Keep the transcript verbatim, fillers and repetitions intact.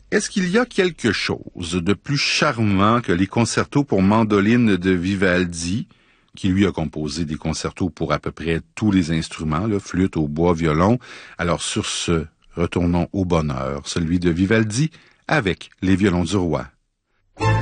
Est-ce qu'il y a quelque chose de plus charmant que les concertos pour mandoline de Vivaldi, qui lui a composé des concertos pour à peu près tous les instruments, là, flûte, hautbois, violon. Alors sur ce, retournons au bonheur, celui de Vivaldi avec les violons du roi.